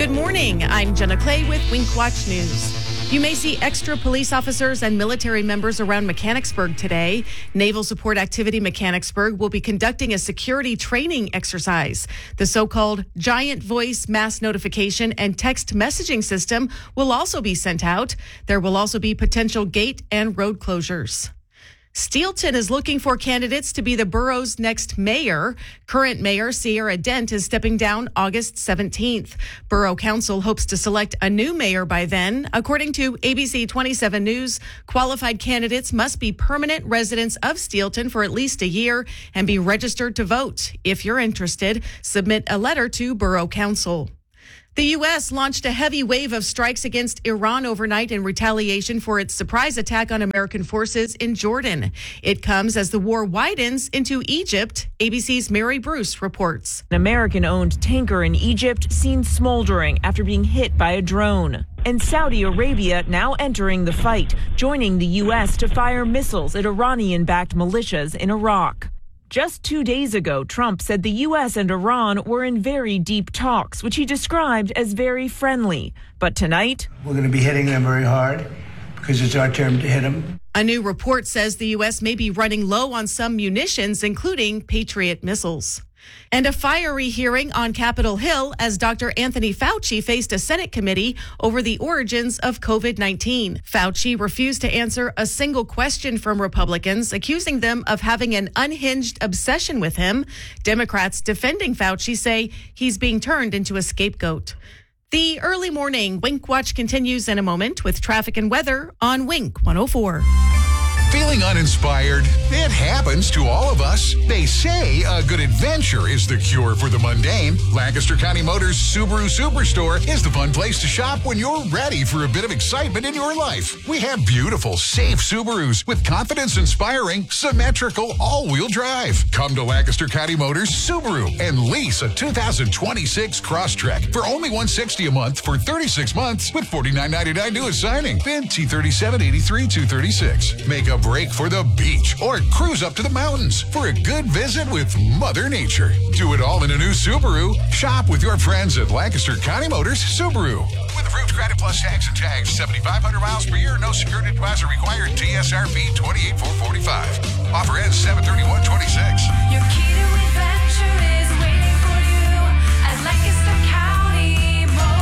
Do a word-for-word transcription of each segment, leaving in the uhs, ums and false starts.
Good morning. I'm Jenna Clay with Wink Watch News. You may see extra police officers and military members around Mechanicsburg today. Naval Support Activity Mechanicsburg will be conducting a security training exercise. The so-called Giant Voice Mass Notification and Text Messaging System will also be sent out. There will also be potential gate and road closures. Steelton is looking for candidates to be the borough's next mayor. Current mayor Sierra Dent is stepping down August seventeenth. Borough Council hopes to select a new mayor by then. According to A B C twenty-seven News, qualified candidates must be permanent residents of Steelton for at least a year and be registered to vote. If you're interested, submit a letter to Borough Council. The U S launched a heavy wave of strikes against Iran overnight in retaliation for its surprise attack on American forces in Jordan. It comes as the war widens into Egypt. A B C's Mary Bruce reports. An American-owned tanker in Egypt seen smoldering after being hit by a drone. And Saudi Arabia now entering the fight, joining the U S to fire missiles at Iranian-backed militias in Iraq. Just two days ago, Trump said the U S and Iran were in very deep talks, which he described as very friendly. But tonight, we're going to be hitting them very hard because it's our turn to hit them. A new report says the U S may be running low on some munitions, including Patriot missiles. And a fiery hearing on Capitol Hill as Doctor Anthony Fauci faced a Senate committee over the origins of COVID nineteen. Fauci refused to answer a single question from Republicans, accusing them of having an unhinged obsession with him. Democrats defending Fauci say he's being turned into a scapegoat. The early morning Wink Watch continues in a moment with traffic and weather on Wink one oh four. Feeling uninspired? It happens to all of us. They say a good adventure is the cure for the mundane. Lancaster County Motors Subaru Superstore is the fun place to shop when you're ready for a bit of excitement in your life. We have beautiful, safe Subarus with confidence-inspiring, symmetrical, all-wheel drive. Come to Lancaster County Motors Subaru and lease a two thousand twenty-six Crosstrek for only one hundred sixty dollars a month for thirty-six months with forty-nine ninety-nine due at signing. Then T thirty-seven eighty-three two thirty-six. Make a break for the beach or cruise up to the mountains for a good visit with Mother Nature. Do it all in a new Subaru. Shop with your friends at Lancaster County Motors Subaru. With approved credit plus tax and tags, seventy-five hundred miles per year, no security deposit required, T S R P twenty-eight four forty-five. Offer ends seven thirty-one twenty-six. Your key to adventure is waiting for you at Lancaster County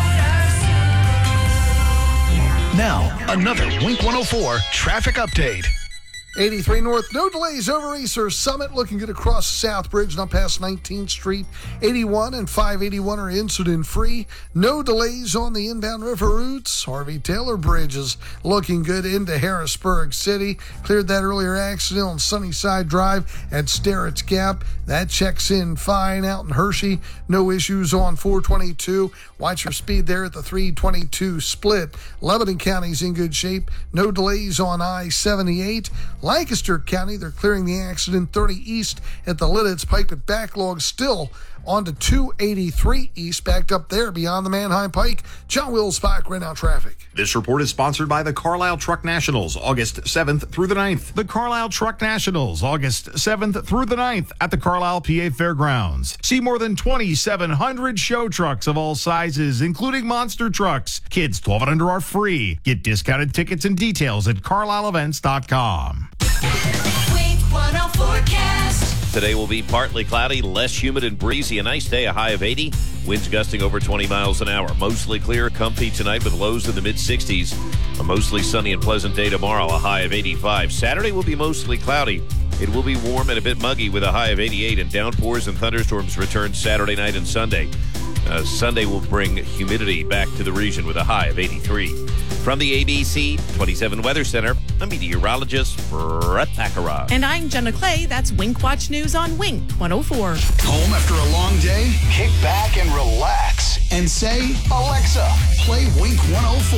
Motors. Now, another Wink one oh four traffic update. eighty-three North, no delays over Easter Summit, looking good across South Bridge and up past nineteenth Street. eighty-one and five eighty-one are incident-free. No delays on the inbound river routes. Harvey Taylor Bridge is looking good into Harrisburg City. Cleared that earlier accident on Sunnyside Drive at Sterrett's Gap. That checks in fine out in Hershey. No issues on four twenty-two. Watch your speed there at the three twenty-two split. Lebanon County's in good shape. No delays on I seventy-eight. Lancaster County, they're clearing the accident thirty east at the Lidditz Pike, but backlog still onto two eighty-three east, backed up there beyond the Manheim Pike. John Wills-Bach, right now traffic. This report is sponsored by the Carlisle Truck Nationals, August seventh through the ninth. The Carlisle Truck Nationals, August seventh through the ninth at the Carlisle P A Fairgrounds. See more than twenty-seven hundred show trucks of all sizes, including monster trucks. Kids twelve and under are free. Get discounted tickets and details at carlisle events dot com. Wink one oh forecast. Today will be partly cloudy, less humid and breezy. A nice day, a high of eighty. Winds gusting over twenty miles an hour. Mostly clear, comfy tonight with lows in the mid-sixties. A mostly sunny and pleasant day tomorrow, a high of eighty-five. Saturday will be mostly cloudy. It will be warm and a bit muggy with a high of eighty-eight, and downpours and thunderstorms return Saturday night and Sunday. Uh, Sunday will bring humidity back to the region with a high of eighty-three. From the A B C twenty-seven Weather Center, I'm meteorologist Brett Thakara. And I'm Jenna Clay. That's Wink Watch News on Wink one oh four. Home after a long day? Kick back and relax and say, Alexa, play Wink one oh four.